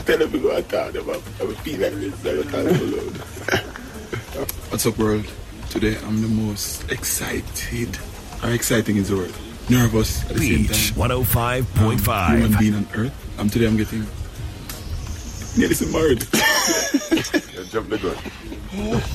Tell them to go and talk about it. I feel like this. I talk alone. What's up, world? Today I'm the most excited. How exciting is the word? Nervous at the same Beach time. 105.5. Human being on earth. Today I'm getting nearly married. Jump the gun.